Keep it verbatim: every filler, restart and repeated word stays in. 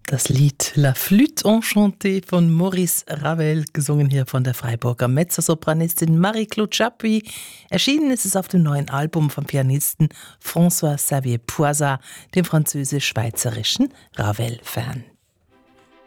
Das Lied La Flûte Enchantée von Maurice Ravel, gesungen hier von der Freiburger Mezzosopranistin Marie-Claude Chapuis. Erschienen ist es auf dem neuen Album vom Pianisten François-Xavier Poisat, dem französisch-schweizerischen Ravel-Fan.